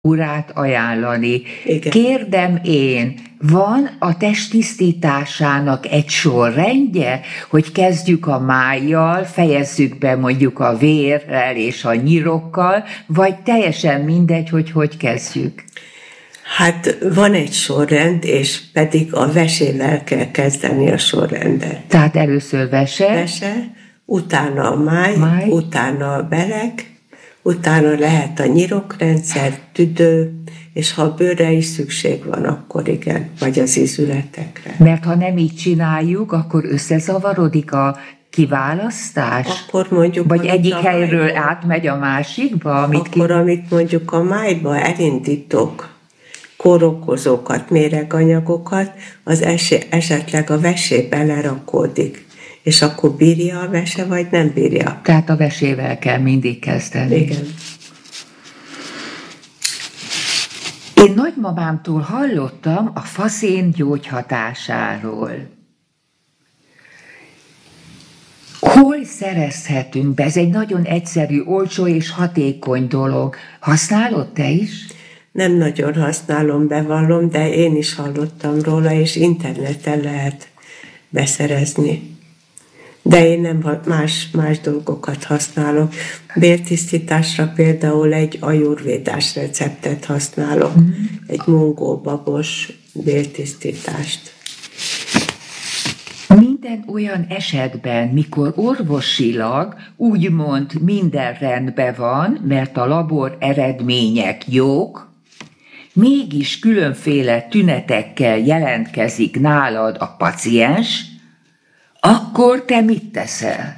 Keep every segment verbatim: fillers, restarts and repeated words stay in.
urát ajánlani. Igen. Kérdem én, van a test tisztításának egy sorrendje, hogy kezdjük a májjal, fejezzük be mondjuk a vérrel és a nyirokkal, vagy teljesen mindegy, hogy hogy kezdjük? Hát van egy sorrend, és pedig a vesével kell kezdeni a sorrendet. Tehát először vese. Vese, utána a máj, máj. utána a belek, utána lehet a nyirokrendszer, tüdő, és ha a bőrre is szükség van, akkor igen, vagy az ízületekre. Mert ha nem így csináljuk, akkor összezavarodik a kiválasztás? Akkor mondjuk, vagy egyik helyről májba, átmegy a másikba? Amit akkor, ki... amit mondjuk a májba elindítok, kórokozókat, méreganyagokat, az es- esetleg a vesébe lerakódik. És akkor bírja a vese, vagy nem bírja? Tehát a vesével kell mindig kezdeni. Igen. Én nagymamámtól hallottam a faszén gyógyhatásáról. Hol szerezhetünk be? Ez egy nagyon egyszerű, olcsó és hatékony dolog. Használod te is? Nem nagyon használom, bevallom, de én is hallottam róla, és interneten lehet beszerezni. De én nem más, más dolgokat használok. Béltisztításra például egy ajurvédás receptet használok, mm. egy mungóbabos béltisztítást. Minden olyan esetben, mikor orvosilag úgymond minden rendben van, mert a labor eredmények jók, mégis különféle tünetekkel jelentkezik nálad a paciens, akkor te mit teszel?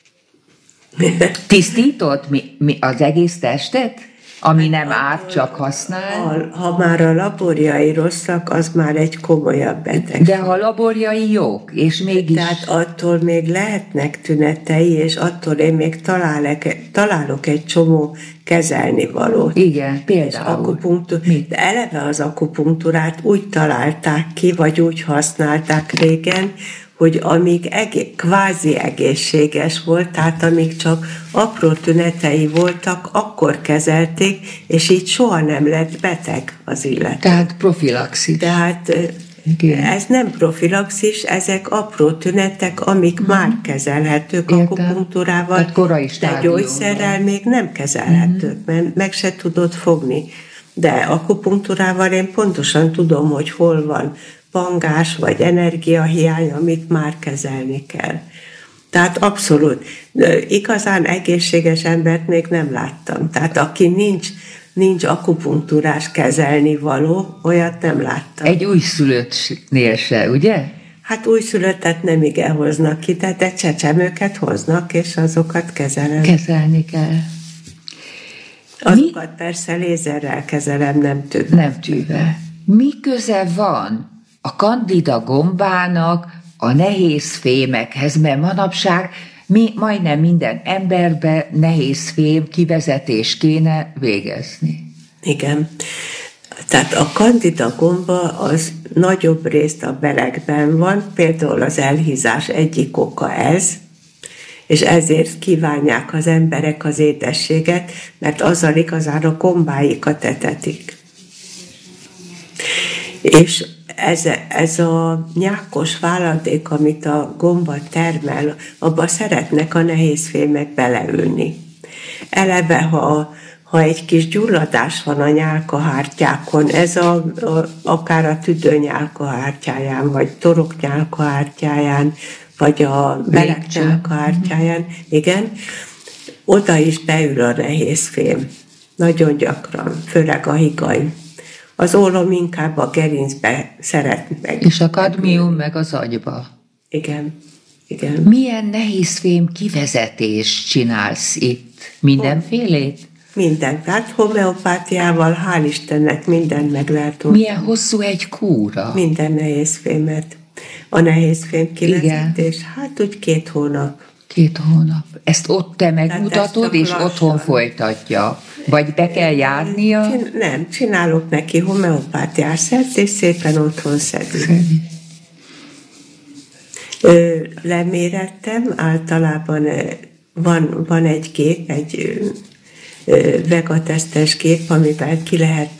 Tisztítod mi, mi, az egész testet? Ami hát nem árt, csak használ? Ha, ha már a laborjai rosszak, az már egy komolyabb betegség. De ha a laborjai jók, és mégis... Tehát attól még lehetnek tünetei, és attól én még találok, találok egy csomó kezelnivalót. Igen, például. Akupunktur... De eleve az akupunktúrát úgy találták ki, vagy úgy használták régen, hogy amíg egé- kvázi egészséges volt, tehát amíg csak apró tünetei voltak, akkor kezelték, és így soha nem lett beteg az illető. Tehát profilaxis. Tehát igen. Ez nem profilaxis, ezek apró tünetek, amik mm. már kezelhetők akupunktúrával, de gyógyszerrel még nem kezelhetők, mm. mert meg se tudod fogni. De akupunktúrával én pontosan tudom, hogy hol van pangás vagy energiahiány, amit már kezelni kell. Tehát abszolút. Igazán egészséges embert még nem láttam. Tehát aki nincs, nincs akupunktúrás kezelni való, olyat nem láttam. Egy újszülöttnél se, ugye? Hát újszülöttet nem igen hoznak ki, de csecsemőket hoznak, és azokat kezelem. Kezelni kell. Azokat Mi? persze lézerrel kezelem, nem tűvel. Nem tűvel. Mi köze van a Candida gombának a nehéz fémekhez, mert manapság mi, majdnem minden emberbe nehéz fém kivezetés kéne végezni. Igen. Tehát a Candida gomba az nagyobb részt a belegben van, például az elhízás egyik oka ez, és ezért kívánják az emberek az édességet, mert azzal igazán a gombáikat etetik. És ez, ez a nyákos váladék, amit a gomba termel, abba szeretnek a nehézfémek beleülni. Eleve, ha, ha egy kis gyulladás van a nyálkahártyákon, ez a, a, akár a tüdő nyálkahártyáján, vagy torok nyálkahártyáján, vagy a belek nyálkahártyáján, igen, oda is beül a nehézfém. Nagyon gyakran, főleg a higany. Az ólom inkább a gerincbe szeret meg. És a kadmium meg az agyba. Igen, igen. Milyen nehézfém kivezetés csinálsz itt? Mindenfélét? Minden. Tehát homeopátiával, hál' Istennek mindent meg lehet tudni. Milyen hosszú egy kúra? Minden nehézfémet. A nehézfém kivezetés, igen. Hát úgy két hónap. Két hónap. Ezt ott te megmutatod, és lassan. Otthon folytatja? Vagy be kell járnia? Nem, csinálok neki homeopátiás szert, és szépen otthon szedi. Lemérettem, általában van, van egy gép, egy vegatesztes gép, amivel ki lehet